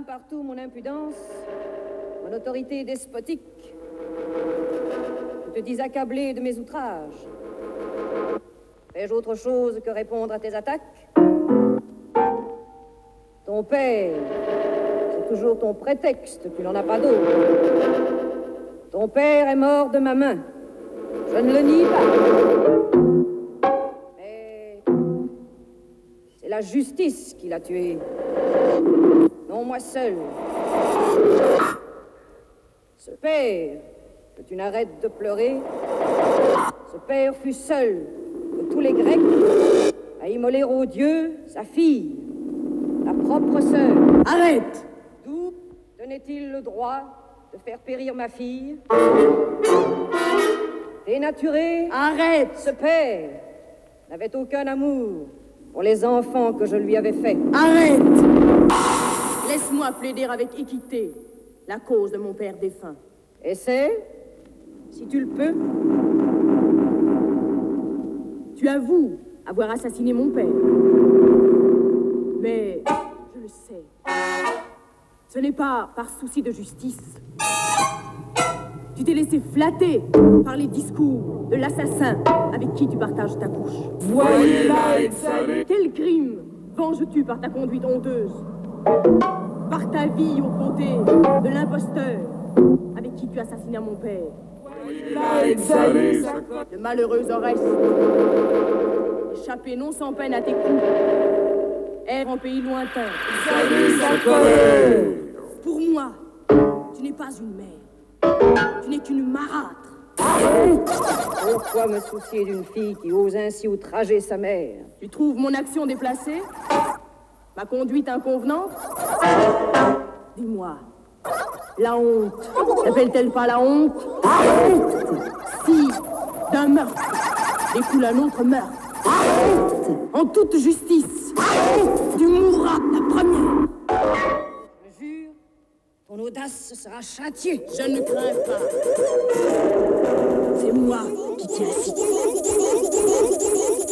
blâmes partout mon impudence, mon autorité despotique. Tu te dis accablé de mes outrages. Fais-je autre chose que répondre à tes attaques? Ton père, c'est toujours ton prétexte, tu n'en as pas d'autre. Ton père est mort de ma main. Je ne le nie pas. Mais c'est la justice qui l'a tué. Non, moi seul. Ce père, que tu n'arrêtes de pleurer, ce père fut seul de tous les Grecs à immoler aux dieux sa fille, ta propre sœur. Arrête! D'où tenait-il le droit de faire périr ma fille? Dénaturé? Arrête! Ce père n'avait aucun amour pour les enfants que je lui avais faits. Arrête! Laisse-moi plaider avec équité la cause de mon père défunt. Essaie, si tu le peux. Tu avoues avoir assassiné mon père. Mais, je le sais, ce n'est pas par souci de justice. Tu t'es laissé flatter par les discours de l'assassin avec qui tu partages ta couche. Voyez-la exhaler. Quel crime venges-tu par ta conduite honteuse? Par ta vie aux côtés de l'imposteur avec qui tu assassinais mon père? Voyez-la exhaler. Le malheureux Oreste, échappé non sans peine à tes coups, erre en pays lointain. Exhaler sa colère. Pour moi, tu n'es pas une mère. Tu n'es qu'une marâtre. Pourquoi me soucier d'une fille qui ose ainsi outrager sa mère? Tu trouves mon action déplacée? Ma conduite inconvenante? Dis-moi, la honte n'appelle-t-elle pas la honte? Si, d'un meurtre, découle un autre meurtre. En toute justice, tu mourras la première. Je jure, ton audace sera châtiée. Je ne crains pas. C'est moi qui t'y incite.